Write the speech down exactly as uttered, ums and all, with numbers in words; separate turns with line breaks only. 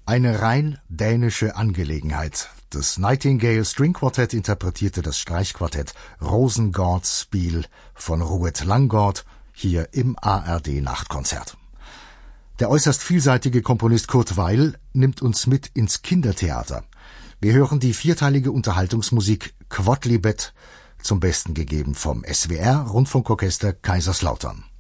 Eine rein dänische Angelegenheit. Das Nightingale String Quartet interpretierte das Streichquartett Rosengårds Spiel von Rued Langgaard hier im A R D Nachtkonzert. Der äußerst vielseitige Komponist Kurt Weill nimmt uns mit ins Kindertheater. Wir hören die vierteilige Unterhaltungsmusik Quodlibet, zum Besten gegeben vom S W R Rundfunkorchester Kaiserslautern.